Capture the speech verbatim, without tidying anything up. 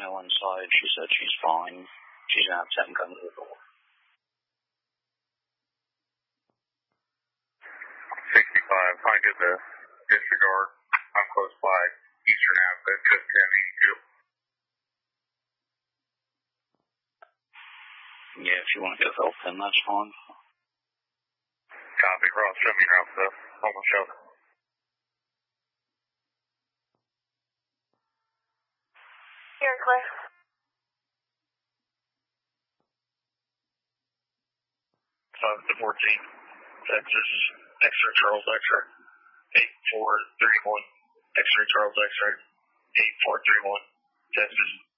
know inside. She said she's fine. She's going to have Tim come to the door. sixty-five, I get the disregard. I'm close by Eastern Avenue, just ten eighty-two. Yeah, if you want to go help him, that's fine. Copy, Ross, show me your outfit. Almost show. Here, Claire. Uh, the fourteenth, Texas, X-ray Charles X-ray, eight four three one, X-ray Charles X-ray, eight four three one, Texas.